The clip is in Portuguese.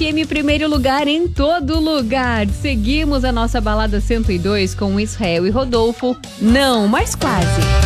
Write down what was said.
FM, primeiro lugar em todo lugar. Seguimos a nossa balada 102 com Israel e Rodolfo. Não, mas quase.